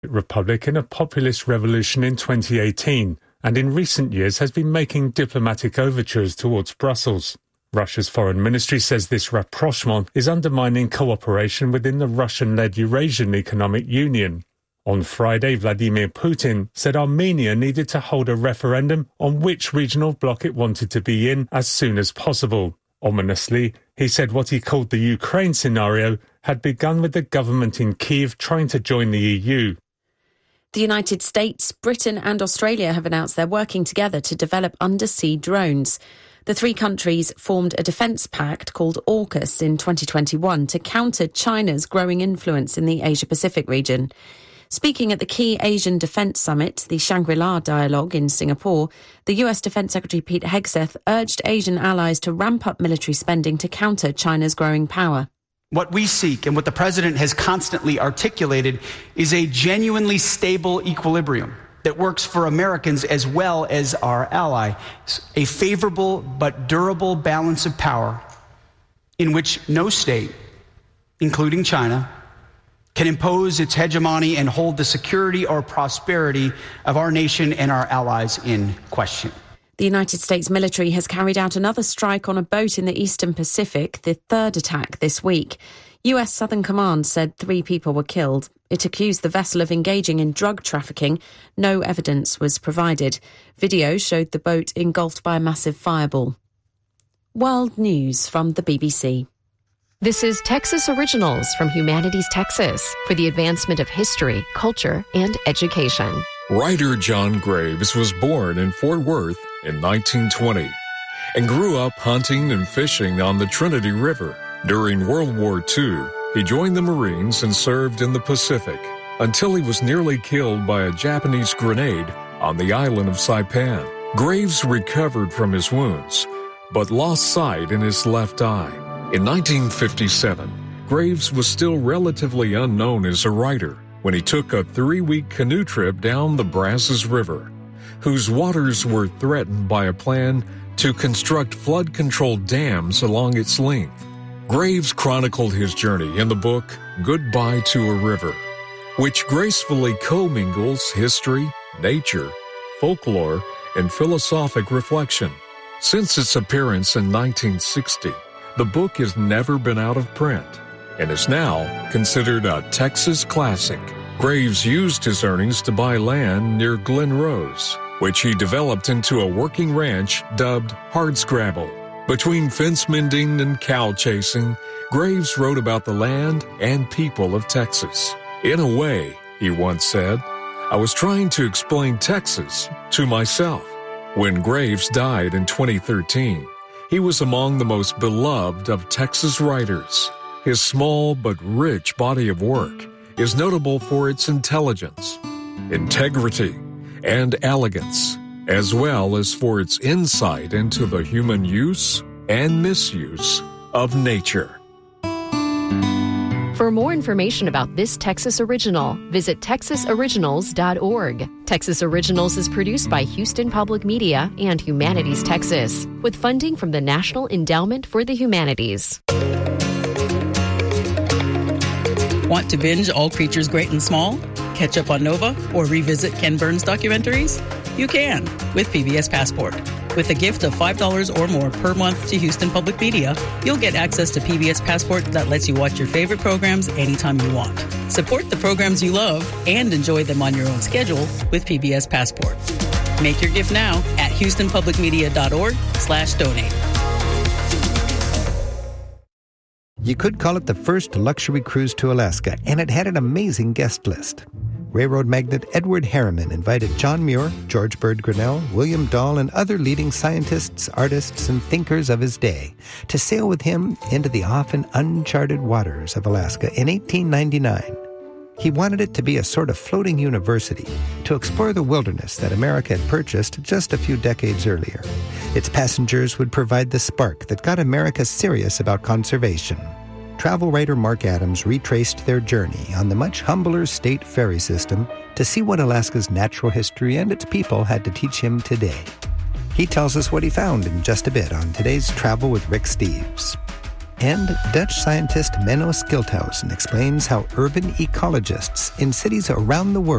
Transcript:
Republic in a populist revolution in 2018, and in recent years has been making diplomatic overtures towards Brussels. Russia's foreign ministry says this rapprochement is undermining cooperation within the Russian-led Eurasian Economic Union. On Friday, Vladimir Putin said Armenia needed to hold a referendum on which regional bloc it wanted to be in as soon as possible. Ominously, he said what he called the Ukraine scenario had begun with the government in Kyiv trying to join the EU. The United States, Britain and Australia have announced they're working together to develop undersea drones. The three countries formed a defence pact called AUKUS in 2021 to counter China's growing influence in the Asia-Pacific region. Speaking at the key Asian Defence Summit, the Shangri-La Dialogue in Singapore, the US Defence Secretary Pete Hegseth urged Asian allies to ramp up military spending to counter China's growing power. What we seek and what the President has constantly articulated is a genuinely stable equilibrium that works for Americans as well as our allies, a favorable but durable balance of power in which no state, including China, can impose its hegemony and hold the security or prosperity of our nation and our allies in question. The United States military has carried out another strike on a boat in the Eastern Pacific, the third attack this week. US Southern Command said 3 people were killed. It accused the vessel of engaging in drug trafficking. No evidence was provided. Video showed the boat engulfed by a massive fireball. World News from the BBC. This is Texas Originals from Humanities Texas for the advancement of history, culture, and education. Writer John Graves was born in Fort Worth in 1920 and grew up hunting and fishing on the Trinity River. During World War II, he joined the Marines and served in the Pacific until he was nearly killed by a Japanese grenade on the island of Saipan. Graves recovered from his wounds, but lost sight in his left eye. In 1957, Graves was still relatively unknown as a writer when he took a 3-week canoe trip down the Brazos River, whose waters were threatened by a plan to construct flood-controlled dams along its length. Graves chronicled his journey in the book Goodbye to a River, which gracefully commingles history, nature, folklore, and philosophic reflection. Since its appearance in 1960, the book has never been out of print and is now considered a Texas classic. Graves used his earnings to buy land near Glen Rose, which he developed into a working ranch dubbed Hardscrabble. Between fence mending and cow chasing, Graves wrote about the land and people of Texas. In a way, he once said, I was trying to explain Texas to myself. When Graves died in 2013, he was among the most beloved of Texas writers. His small but rich body of work is notable for its intelligence, integrity, and elegance, as well as for its insight into the human use and misuse of nature. For more information about this Texas Original, visit texasoriginals.org. Texas Originals is produced by Houston Public Media and Humanities Texas, with funding from the National Endowment for the Humanities. Want to binge All Creatures Great and Small? Catch up on Nova? Or revisit Ken Burns documentaries? You can with PBS Passport. With a gift of $5 or more per month to Houston Public Media, you'll get access to PBS Passport that lets you watch your favorite programs anytime you want. Support the programs you love and enjoy them on your own schedule with PBS Passport. Make your gift now at houstonpublicmedia.org/donate. You could call it the first luxury cruise to Alaska, and it had an amazing guest list. Railroad magnate Edward Harriman invited John Muir, George Bird Grinnell, William Dahl, and other leading scientists, artists, and thinkers of his day to sail with him into the often uncharted waters of Alaska in 1899. He wanted it to be a sort of floating university to explore the wilderness that America had purchased just a few decades earlier. Its passengers would provide the spark that got America serious about conservation. Travel writer Mark Adams retraced their journey on the much humbler state ferry system to see what Alaska's natural history and its people had to teach him today. He tells us what he found in just a bit on today's Travel with Rick Steves. And Dutch scientist Menno Schilthausen explains how urban ecologists in cities around the world